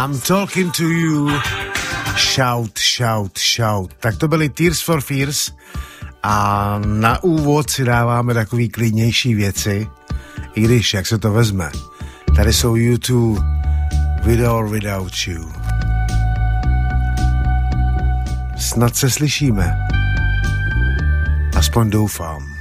I'm talking to you. Shout, shout, shout. Tak to byly Tears for Fears a na úvod si dáváme takový klidnější věci, i když, jak se to vezme. Tady jsou U2 With or Without You. Snad se slyšíme. Aspoň doufám.